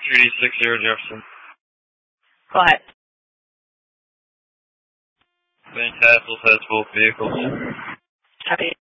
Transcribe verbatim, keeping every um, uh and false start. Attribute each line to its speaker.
Speaker 1: three D six zero Jefferson.
Speaker 2: Go ahead.
Speaker 1: Van Tassels has both vehicles.
Speaker 2: Copy.